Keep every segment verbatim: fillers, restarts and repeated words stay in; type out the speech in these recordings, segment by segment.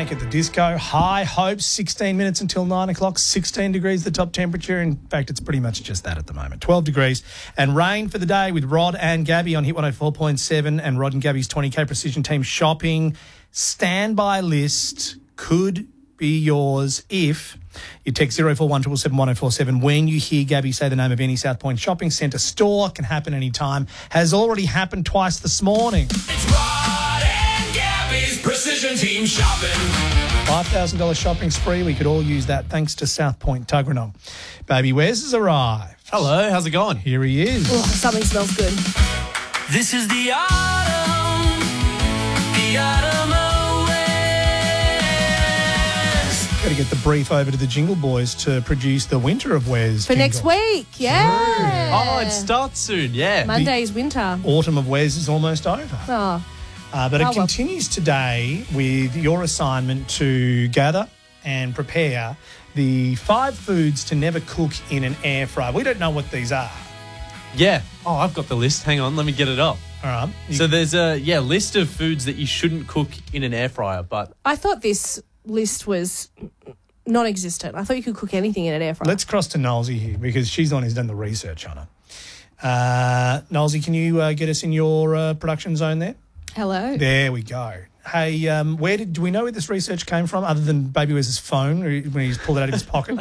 Panic at the Disco. High hopes, sixteen minutes until nine o'clock, sixteen degrees the top temperature. In fact, it's pretty much just that at the moment, twelve degrees. And rain for the day with Rod and Gabby on Hit one oh four point seven and Rod and Gabby's twenty K Precision Team shopping. Standby list could be yours if you text zero four one seven seven one oh four seven when you hear Gabby say the name of any South Point shopping centre. Store can happen anytime. Has already happened twice this morning. It's Rod and Gabby's Precision Team shopping. five thousand dollars shopping spree. We could all use that thanks to South Point Tuggeranong. Baby Wes has arrived. Hello, how's it going? Here he is. Oh, something smells good. This is the autumn, the autumn of Wes. Got to get the brief over to the Jingle Boys to produce the Winter of Wes For jingle. next week, yeah. Oh, it starts soon, yeah. Monday's winter. Autumn of Wes is almost over. Oh, Uh, but Oh, it well. continues today with your assignment to gather and prepare the five foods to never cook in an air fryer. We don't know what these are. Yeah. Oh, I've got the list. Hang on, let me get it up. All right. You- So there's a yeah list of foods that you shouldn't cook in an air fryer, but I thought this list was non-existent. I thought you could cook anything in an air fryer. let's cross to Nolsey here because she's the one who's done the research on it. Uh, Nolsey, can you uh, get us in your uh, production zone there? Hello. There we go. Hey, um, where did do we know where this research came from, other than Baby Wes's phone when he's pulled it out of his pocket?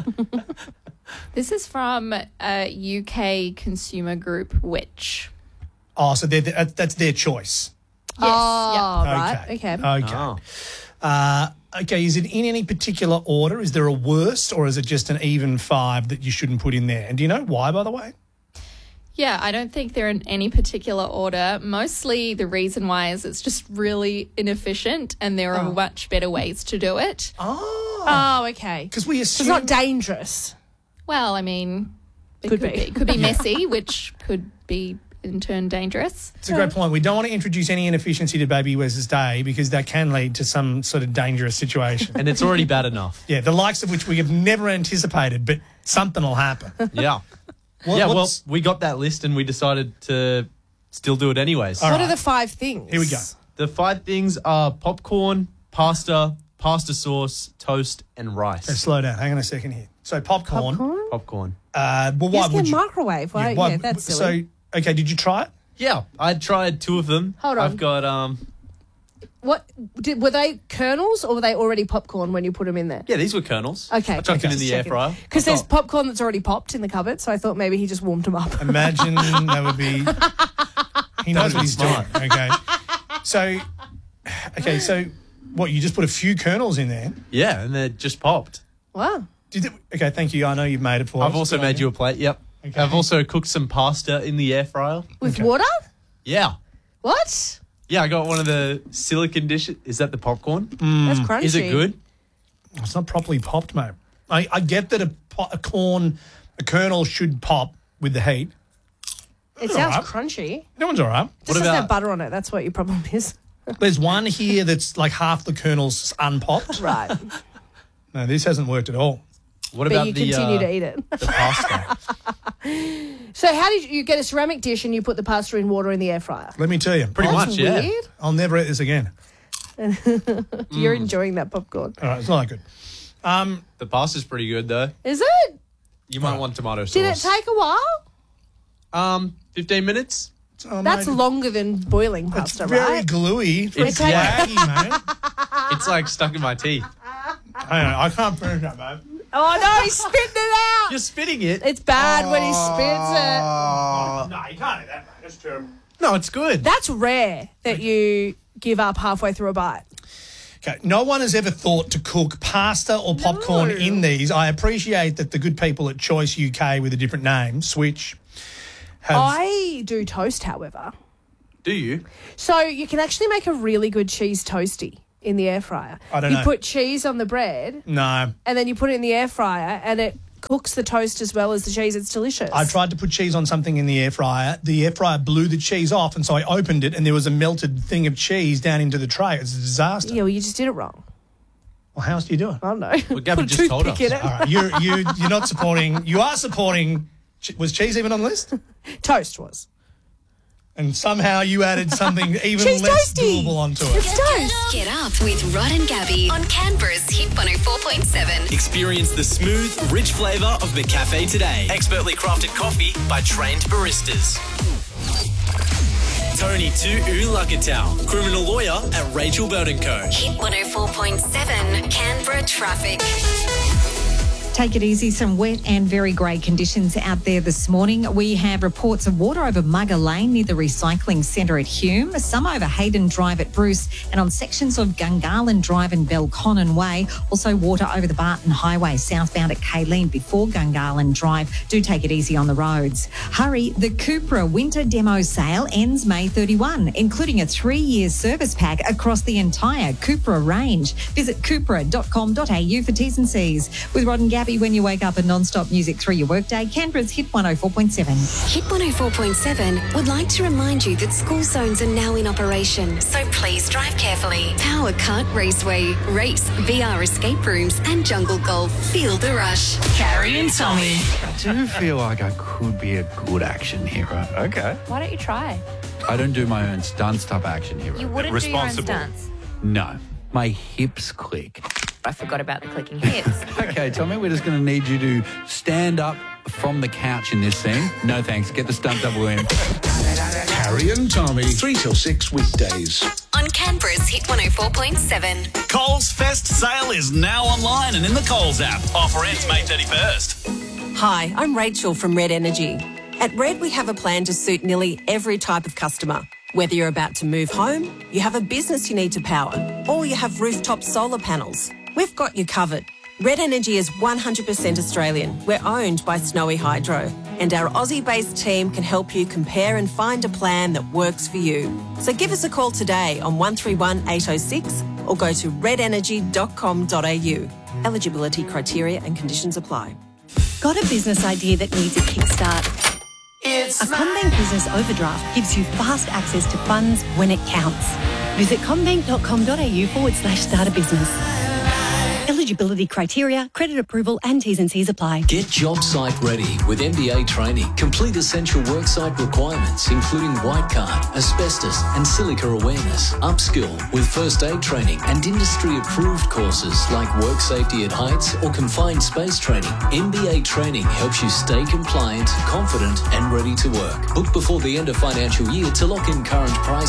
This is from a U K consumer group, Which. Oh, so they're, they're- that's their choice. Yes. Oh, yeah. right. Okay. Okay. Oh. Uh, okay. Is it in any particular order? Is there a worst, or is it just an even five that you shouldn't put in there? And do you know why, by the way? Yeah, I don't think they're in any particular order. Mostly the reason why is it's just really inefficient and there are much better ways to do it. Oh, Oh, okay. because we So assume it's not dangerous. Well, I mean, it Could could, be. be. It could be messy, which could be in turn dangerous. It's a great point. We don't want to introduce any inefficiency to Baby Wes's day because that can lead to some sort of dangerous situation. and it's already bad enough. Yeah, the likes of which we have never anticipated, but something will happen. Yeah. What- yeah, well, what's- we got that list and we decided to still do it anyways. All what right. are the five things? Here we go. The five things are popcorn, pasta, pasta sauce, toast, and rice. So slow down. Hang on a second here. So popcorn. Popcorn? Popcorn. Uh, well, why Yes, would get you? microwave. Why? Yeah, why- that's silly. So, okay, did you try it? Yeah, I tried two of them. Hold on. I've got um. What did, were they kernels or were they already popcorn when you put them in there? Yeah, these were kernels. Okay. I chucked them in Just the air checking. fryer. Because I there's thought- popcorn that's already popped in the cupboard, so I thought maybe he just warmed them up. Imagine that would be. He knows That what he's doing. would be Okay. So, okay, so what? You just put a few kernels in there. Yeah, and they just popped. Wow. Did it, okay, thank you. I know you've made it for us. I've also Good on made you a plate. Yep. Okay. I've also cooked some pasta in the air fryer. With Okay. water? Yeah. What? Yeah, I got one of the silicon dishes. Is that the popcorn? That's crunchy. Mm. Is it good? It's not properly popped, mate. I, I get that a, po- a corn, a kernel should pop with the heat. It It's sounds all right. crunchy. That one's all right. Just doesn't about- have butter on it. That's what your problem is. There's one here that's like half the kernel's unpopped. Right. No, this hasn't worked at all. What But about you the, continue uh, to eat it. the pasta? So how did you, you get a ceramic dish and you put the pasta in water in the air fryer? Let me tell you. Pretty That's much, yeah. weird. I'll never eat this again. You're enjoying that popcorn. All right, it's not that good. Um, The pasta's pretty good though. Is it? You might want tomato sauce. Did it take a while? um fifteen minutes? so, That's mate, longer than boiling It's pasta, very right? gluey. It's It's- flaggy, mate. It's like stuck in my teeth. I don't know. I can't finish that, mate. Oh no, he's spitting it out. You're spitting it. It's bad when he spits it. No, you can't eat that, mate. That's terrible. No, it's good. That's rare that you give up halfway through a bite. Okay, no one has ever thought to cook pasta or popcorn No. in these. I appreciate that the good people at Choice U K with a different name, Switch, have... I do toast, however. Do you? So you can actually make a really good cheese toasty in the air fryer. I don't you know. put cheese on the bread No. and then you put it in the air fryer and it cooks the toast as well as the cheese. It's delicious. I tried to put cheese on something in the air fryer. The air fryer blew the cheese off, and so I opened it, and there was a melted thing of cheese down into the tray. It was a disaster. Yeah, well, you just did it wrong. Well, how else do you do it? I don't know. Well, Gabby Put a just told toothpick us. in it. All right, you're, you, you're not supporting... You are supporting... Was cheese even on the list? Toast was. And somehow you added something even Cheese less toasty. doable onto it. It's toast. Get up with Rod and Gabby on Canberra's Hit one oh four point seven. Experience the smooth, rich flavour of McCafe today. Expertly crafted coffee by trained baristas. Tony Tu'u Lakatau, criminal lawyer at Rachel Burton Co. Hit one oh four point seven Canberra traffic. Take it easy. Some wet and very grey conditions out there this morning. We have reports of water over Mugger Lane near the recycling centre at Hume, some over Hayden Drive at Bruce, and on sections of Gungahlin Drive and Belconnen Way. Also water over the Barton Highway southbound at Kayleen before Gungahlin Drive. Do take it easy on the roads. Hurry, the Cupra Winter Demo Sale ends May thirty-first, including a three-year service pack across the entire Cupra range. Visit cupra dot com dot a u for T's and C's. With Rod and Gabby, when you wake up and non-stop music through your workday, Canberra's Hit one oh four point seven. Hit one oh four point seven would like to remind you that school zones are now in operation, so please drive carefully. Power Cut Raceway, race, V R escape rooms and jungle golf. Feel the rush. Carrie and Tommy. I do feel like I could be a good action hero. Okay. Why don't you try? I don't do my own stunts type action hero. You wouldn't do your own stunts. No. My hips click. I forgot about the clicking hips. Okay, Tommy, we're just going to need you to stand up from the couch in this scene. No thanks. Get the stunt double in. Carrie and Tommy, three till six weekdays. On Canberra's Hit one oh four point seven. Coles Fest sale is now online and in the Coles app. Offer ends May thirty-first. Hi, I'm Rachel from Red Energy. At Red, we have a plan to suit nearly every type of customer. Whether you're about to move home, you have a business you need to power, or you have rooftop solar panels, we've got you covered. Red Energy is one hundred percent Australian. We're owned by Snowy Hydro, and our Aussie-based team can help you compare and find a plan that works for you. So give us a call today on one three one eight oh six or go to red energy dot com dot a u. Eligibility criteria and conditions apply. Got a business idea that needs a kickstart? It's a CommBank Business Overdraft gives you fast access to funds when it counts. Visit commbank dot com dot a u forward slash start a business. Eligibility criteria, credit approval and T's and C's apply. Get job site ready with M B A training. Complete essential worksite requirements including white card, asbestos and silica awareness. Upskill with first aid training and industry approved courses like work safety at heights or confined space training. M B A training helps you stay compliant, confident and ready to work. Book before the end of financial year to lock in current prices.